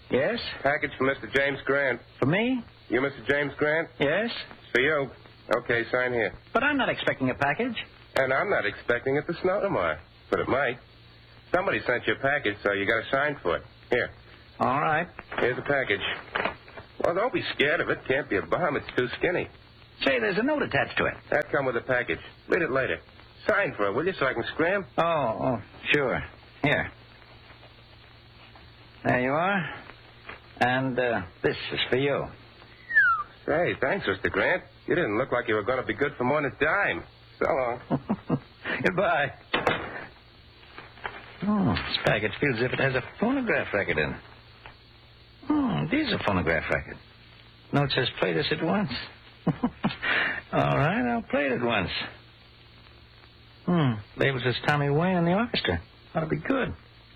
Yes? Package for Mr. James Grant. For me? You Mr. James Grant? Yes? It's for you. Okay, sign here. But I'm not expecting a package. And I'm not expecting it to snow tomorrow. But it might. Somebody sent you a package, so you got to sign for it. Here. All right. Here's the package. Well, don't be scared of it. Can't be a bomb. It's too skinny. Say, there's a note attached to it. That come with the package. Read it later. Sign for it, will you, so I can scram? Oh, sure. Here. There you are. And this is for you. Say, thanks, Mr. Grant. You didn't look like you were going to be good for more than a dime. So long. Goodbye. Oh, this package feels as if it has a phonograph record in it. Oh, it is a phonograph record. Note says play this at once. All right, I'll play it at once. Label says Tommy Wayne and the orchestra. Ought to be good.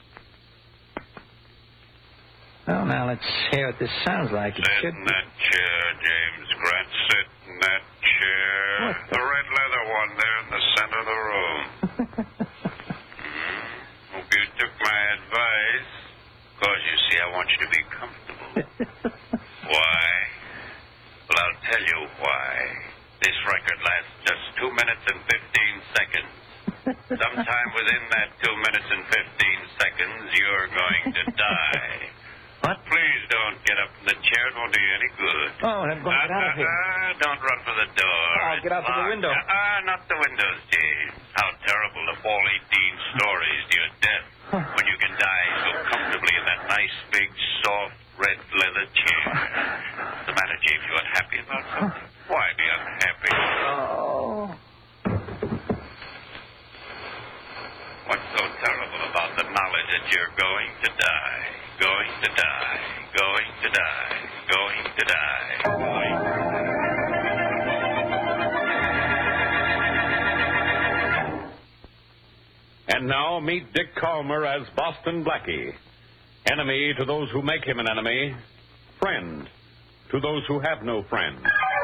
Well, now let's hear what this sounds like. It Sit in that chair, James Grant. Sit in that chair. What the red leather one there in the center of the room. Hope you took my advice. Because, you see, I want you to be comfortable. Why? Well, I'll tell you why. This record lasts just 2 minutes and 15 seconds. Sometime within that 2 minutes and 15 seconds, you're going to die. What? Please don't get up from the chair. It won't do you any good. Oh, I'm going to get out of here. Don't run for the door. I'll get out through the window. Not the windows, James. How terrible to fall 18 stories to your death when you can die so comfortably in that nice, big, soft, red leather chair. What's the matter, James? You unhappy about something? Why be unhappy? Oh. What's so terrible about the knowledge that you're going to die? Going to die. Going to die. Going to die. Going to die. And now meet Dick Calmer as Boston Blackie. Enemy to those who make him an enemy. Friend to those who have no friend.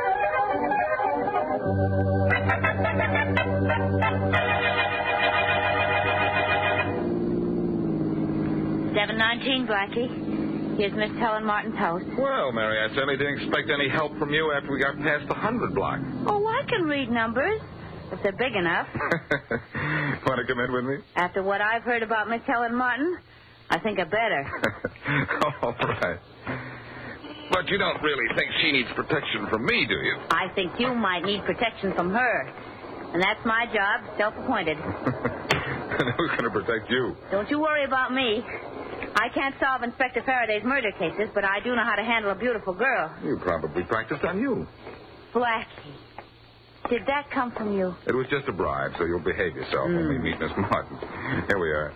719, Blackie. Here's Miss Helen Martin's house. Well, Mary, I certainly didn't expect any help from you after we got past the 100 block. Oh, I can read numbers, if they're big enough. Want to come in with me? After what I've heard about Miss Helen Martin, I think I better. All right. But you don't really think she needs protection from me, do you? I think you might need protection from her. And that's my job, self-appointed. And who's going to protect you? Don't you worry about me. I can't solve Inspector Faraday's murder cases, but I do know how to handle a beautiful girl. You probably practiced on you. Blackie, did that come from you? It was just a bribe, so you'll behave yourself when we meet Miss Martin. Here we are.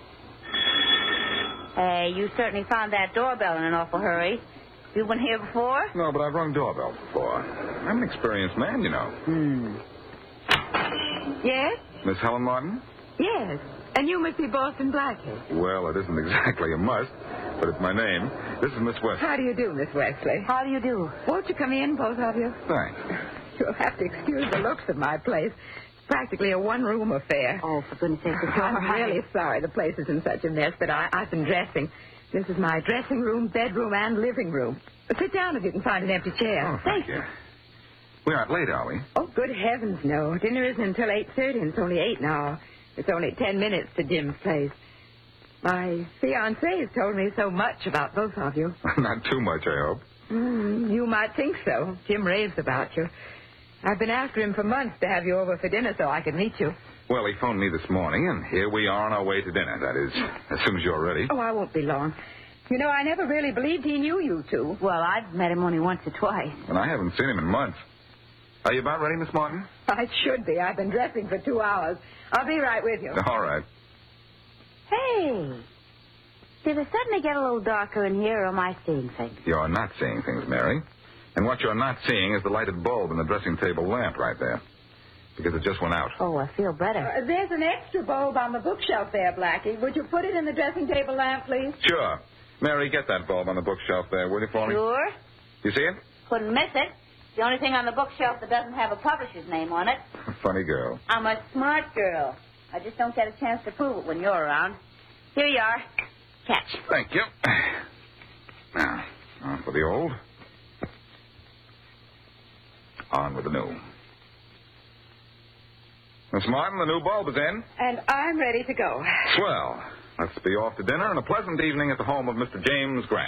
Hey, you certainly found that doorbell in an awful hurry. You been here before? No, but I've rung doorbells before. I'm an experienced man, you know. Yes? Miss Helen Martin? Yes. And you must be Boston Blackie. Well, it isn't exactly a must, but it's my name. This is Miss Wesley. How do you do, Miss Wesley? How do you do? Won't you come in, both of you? Thanks. You'll have to excuse the looks of my place. It's practically a one-room affair. Oh, for goodness sake, it's all I'm right. really sorry the place is in such a mess, but I've been dressing. This is my dressing room, bedroom, and living room. Sit down if you can find an empty chair. Oh, thank you. We aren't late, are we? Oh, good heavens, no. Dinner isn't until 8:30, and it's only 8 now. It's only 10 minutes to Jim's place. My fiancé has told me so much about both of you. Not too much, I hope. You might think so. Jim raves about you. I've been after him for months to have you over for dinner so I could meet you. Well, he phoned me this morning, and here we are on our way to dinner. That is, as soon as you're ready. Oh, I won't be long. You know, I never really believed he knew you two. Well, I've met him only once or twice. And I haven't seen him in months. Are you about ready, Miss Martin? I should be. I've been dressing for 2 hours. I'll be right with you. All right. Hey, did it suddenly get a little darker in here, or am I seeing things? You're not seeing things, Mary. And what you're not seeing is the lighted bulb in the dressing table lamp right there. Because it just went out. Oh, I feel better. There's an extra bulb on the bookshelf there, Blackie. Would you put it in the dressing table lamp, please? Sure. Mary, get that bulb on the bookshelf there, will you, for me? Sure. You see it? Couldn't miss it. The only thing on the bookshelf that doesn't have a publisher's name on it. Funny girl. I'm a smart girl. I just don't get a chance to prove it when you're around. Here you are. Catch. Thank you. with the old. On with the new. Miss Martin, the new bulb is in. And I'm ready to go. Swell. Let's be off to dinner and a pleasant evening at the home of Mr. James Grant.